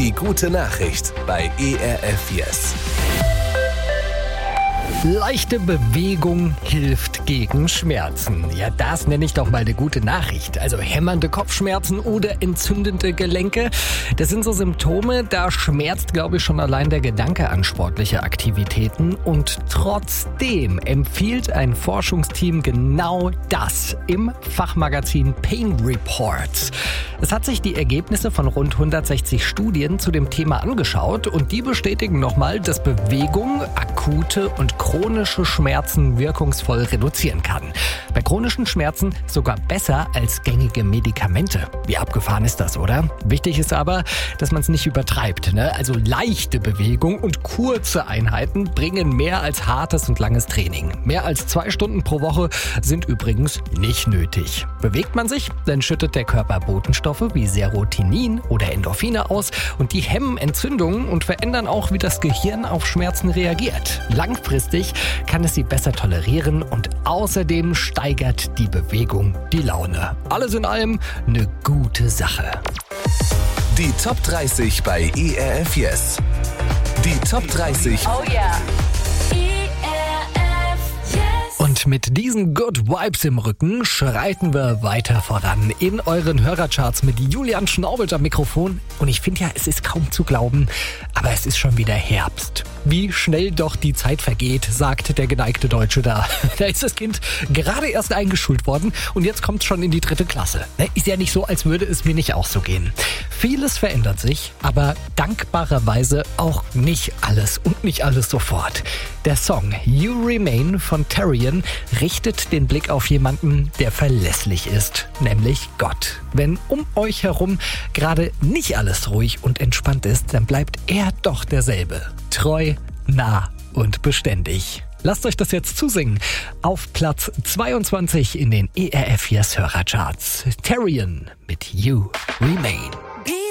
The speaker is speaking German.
Die gute Nachricht bei ERF Yes. Leichte Bewegung hilft gegen Schmerzen. Ja, das nenne ich doch mal eine gute Nachricht. Also hämmernde Kopfschmerzen oder entzündende Gelenke. Das sind so Symptome, da schmerzt, glaube ich, schon allein der Gedanke an sportliche Aktivitäten. Und trotzdem empfiehlt ein Forschungsteam genau das im Fachmagazin Pain Reports. Es hat sich die Ergebnisse von rund 160 Studien zu dem Thema angeschaut und die bestätigen nochmal, dass Bewegung akute und chronische Schmerzen wirkungsvoll reduzieren kann. Bei chronischen Schmerzen sogar besser als gängige Medikamente. Wie abgefahren ist das, oder? Wichtig ist aber, dass man es nicht übertreibt, ne? Also leichte Bewegung und kurze Einheiten bringen mehr als hartes und langes Training. Mehr als 2 Stunden pro Woche sind übrigens nicht nötig. Bewegt man sich, dann schüttet der Körper Botenstoffe wie Serotonin oder Endorphine aus und die hemmen Entzündungen und verändern auch, wie das Gehirn auf Schmerzen reagiert. Langfristig kann es sie besser tolerieren und außerdem steigert die Bewegung die Laune. Alles in allem eine gute Sache. Die Top 30 bei ERF Yes. Die Top 30 Oh yeah. Und mit diesen Good Vibes im Rücken schreiten wir weiter voran in euren Hörercharts mit Julian Schnaubelt am Mikrofon. Und ich finde ja, es ist kaum zu glauben, aber es ist schon wieder Herbst. Wie schnell doch die Zeit vergeht, sagt der geneigte Deutsche da. Da ist das Kind gerade erst eingeschult worden und jetzt kommt es schon in die 3. Klasse. Ist ja nicht so, als würde es mir nicht auch so gehen. Vieles verändert sich, aber dankbarerweise auch nicht alles und nicht alles sofort. Der Song You Remain von Tyrion richtet den Blick auf jemanden, der verlässlich ist, nämlich Gott. Wenn um euch herum gerade nicht alles ruhig und entspannt ist, dann bleibt er doch derselbe. Treu, nah und beständig. Lasst euch das jetzt zusingen. Auf Platz 22 in den ERF Yes Hörercharts. Tyrion mit You Remain.